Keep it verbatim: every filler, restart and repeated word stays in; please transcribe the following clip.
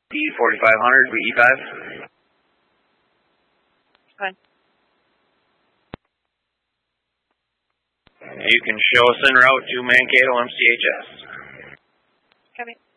P forty-five hundred, E five. Fine. You can show us en route to Mankato M C H S. Copy.